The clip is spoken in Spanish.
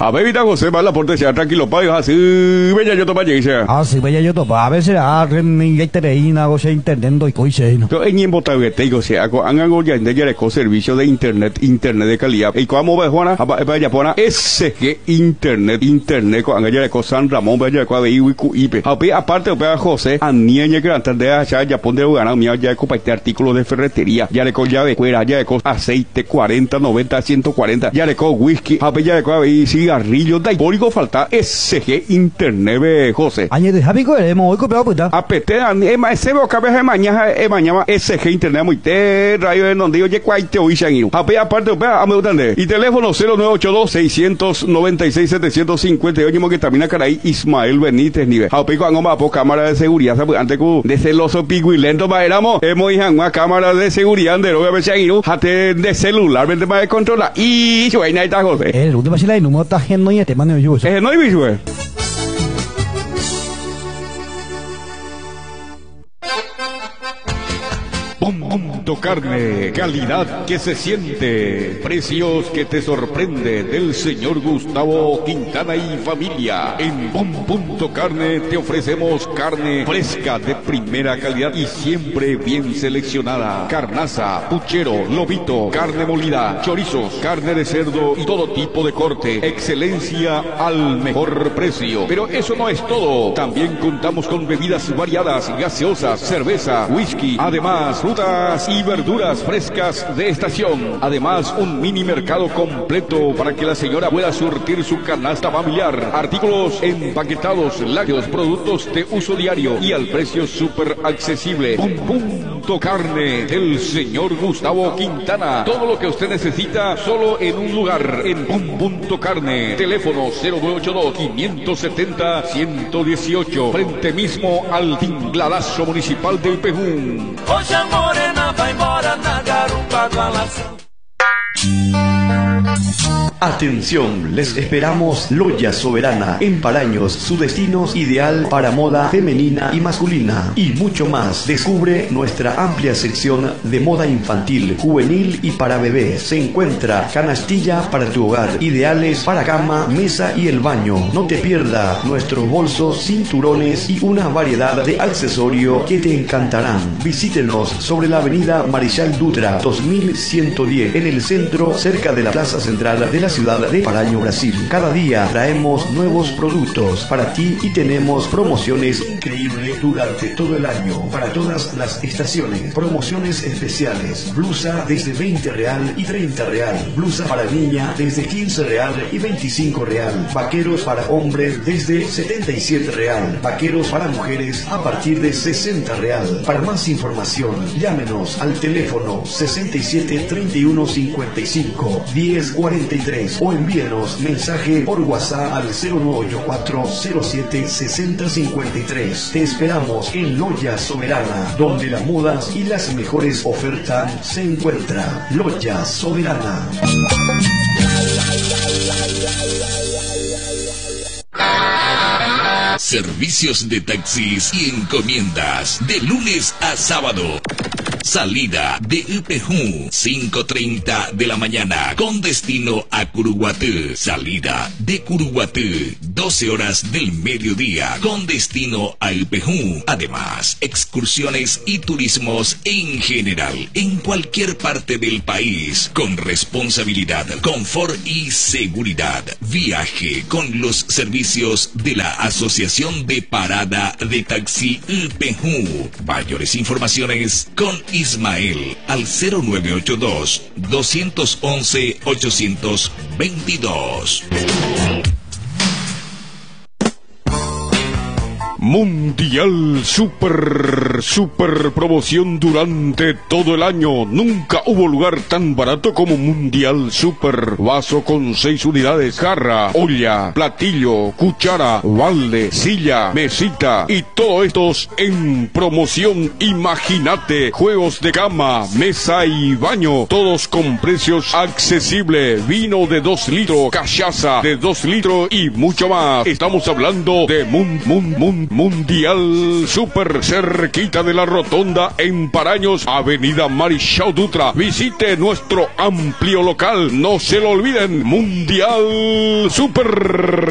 A ver, Vita José, va la porte sea tranquilo, pa, así, bella yo topa llegue. Así, bella yo topa, a veces ni tereína, o sea, internet, y coise, ¿no? Pero en Yembota, te o sea, hagan ya de ya servicio de internet de calidad. Y como va Juana, para Japona, SG internet, con ya de San Ramón, vaya con IWIP. Aparte, para José, a niña que antes de allá, Japón de Ugana, mía ya compartir artículos de ferretería, ya le con llave cuera, ya de aceite 40, 90, 140, ya le con whisky, ya de con cigarrillos, da hipólico falta SG internet, José. Añe de Javico, hemos hoy copiado puta. Apete, ese cabeza de mañana, SG internet muy radio en donde yo llego ahí te oí shangiro. Aparte, a me gustan y teléfono 0982 696 758 que también acá ahí Ismael Benítez nivel. Con una cámara de seguridad, antes de celoso piguilento para éramos, hemos ido una cámara de seguridad de lo que shangiro, hate de celular, vente para controlar y yo ahí está José. El último es la número está no y te mando yo. No hay bicho. Punto Carne, calidad que se siente, precios que te sorprende, del señor Gustavo Quintana y familia. En Punto Carne te ofrecemos carne fresca de primera calidad y siempre bien seleccionada. Carnaza, puchero, lobito, carne molida, chorizos, carne de cerdo y todo tipo de corte. Excelencia al mejor precio. Pero eso no es todo. También contamos con bebidas variadas, gaseosas, cerveza, whisky, además frutas y verduras frescas de estación. Además, un mini mercado completo para que la señora pueda surtir su canasta familiar. Artículos empaquetados, lácteos, productos de uso diario y al precio súper accesible. Punto Carne del señor Gustavo Quintana. Todo lo que usted necesita solo en un lugar. En Punto Carne. Teléfono 0982 570 118. Frente mismo al Tingladazo Municipal del Pejún. Hoje a morena vai embora na garupa do Alação. Atención, les esperamos Loya Soberana en Paraños, su destino ideal para moda femenina y masculina y mucho más. Descubre nuestra amplia sección de moda infantil, juvenil y para bebés. Se encuentra canastilla para tu hogar, ideales para cama, mesa y el baño. No te pierdas nuestros bolsos, cinturones y una variedad de accesorios que te encantarán. Visítenos sobre la avenida Marechal Dutra 2110 en el centro, cerca de la plaza central de la ciudad de Paraño, Brasil. Cada día traemos nuevos productos para ti y tenemos promociones increíbles durante todo el año, para todas las estaciones. Promociones especiales, blusa desde 20 real y 30 real, blusa para niña desde 15 real y 25 real, vaqueros para hombres desde 77 real, vaqueros para mujeres a partir de 60 real. Para más información, llámenos al teléfono 67 31 55 10 43 o envíenos mensaje por WhatsApp al 0984 07 60 53. Te esperamos en Loya Soberana, donde las modas y las mejores ofertas se encuentran. Loya Soberana. Servicios de taxis y encomiendas de lunes a sábado. Salida de Ipejú, 5:30 de la mañana, con destino a Curuguatú. Salida de Curuguatú, 12 horas del mediodía, con destino a Ipejú. Además, excursiones y turismos en general, en cualquier parte del país, con responsabilidad, confort y seguridad. Viaje con los servicios de la Asociación de Parada de Taxi Ipejú. Mayores informaciones con Ismael al 0982 211 822. Mundial super promoción durante todo el año. Nunca hubo lugar tan barato como Mundial Super. Vaso con 6 unidades, jarra, olla, platillo, cuchara, balde, silla, mesita y todo estos en promoción. Imagínate, juegos de cama, mesa y baño, todos con precios accesibles. Vino de 2 litros, cachaza de 2 litros y mucho más. Estamos hablando de Mundial Mundial Super, cerquita de la rotonda en Paraños, Avenida Marichal Dutra. Visite nuestro amplio local. No se lo olviden, Mundial Super.